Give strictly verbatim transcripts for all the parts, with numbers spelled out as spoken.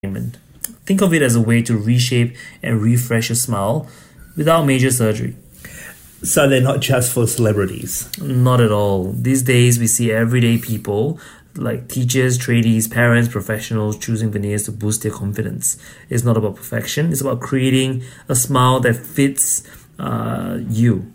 Think of it as a way to reshape and refresh your smile without major surgery. So they're not just for celebrities? Not at all. These days we see everyday people like teachers, tradies, parents, professionals choosing veneers to boost their confidence. It's not about perfection. It's about creating a smile that fits uh, you.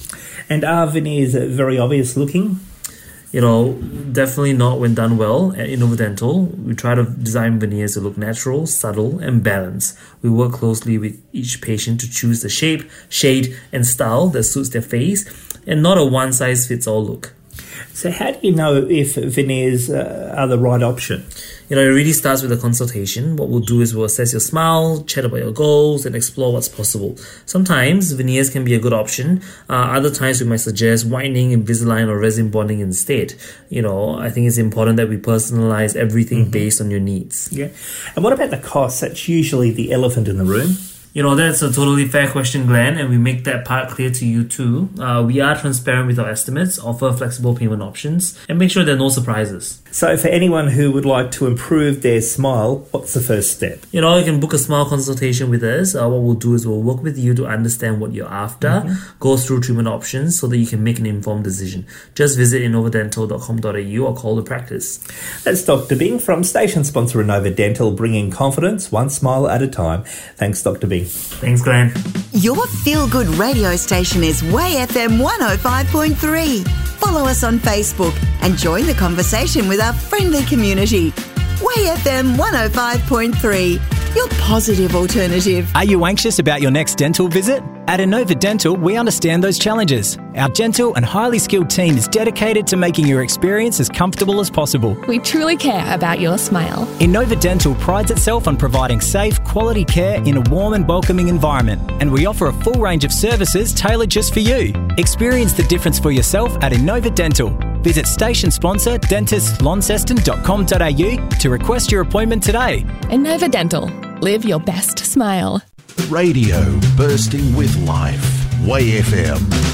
And are veneers very obvious looking? You know, definitely not when done well. At Innova Dental, we try to design veneers to look natural, subtle, and balanced. We work closely with each patient to choose the shape, shade, and style that suits their face, and not a one-size-fits-all look. So how do you know if veneers uh, are the right option? You know, it really starts with a consultation. What we'll do is we'll assess your smile, chat about your goals, and explore what's possible. Sometimes veneers can be a good option. Uh, other times we might suggest whitening, Invisalign, or resin bonding instead. You know, I think it's important that we personalize everything mm-hmm. based on your needs. Yeah. And what about the cost? That's usually the elephant in the room. You know, that's a totally fair question, Glenn, and we make that part clear to you too. Uh, we are transparent with our estimates, offer flexible payment options, and make sure there are no surprises. So for anyone who would like to improve their smile, what's the first step? You know, you can book a smile consultation with us. Uh, what we'll do is we'll work with you to understand what you're after, mm-hmm. go through treatment options so that you can make an informed decision. Just visit innova dental dot com dot a u or call the practice. That's Doctor Bing from station sponsor Innova Dental, bringing confidence one smile at a time. Thanks, Doctor Bing. Thanks, Glenn. Your feel-good radio station is Way F M one oh five point three. Follow us on Facebook and join the conversation with our friendly community. Way F M one oh five point three, your positive alternative. Are you anxious about your next dental visit? At Innova Dental, we understand those challenges. Our gentle and highly skilled team is dedicated to making your experience as comfortable as possible. We truly care about your smile. Innova Dental prides itself on providing safe, quality care in a warm and welcoming environment, and we offer a full range of services tailored just for you. Experience the difference for yourself at Innova Dental. Visit station sponsor dentist launceston dot com dot a u to request your appointment today. Innova Dental. Live your best smile. Radio bursting with life. Way F M.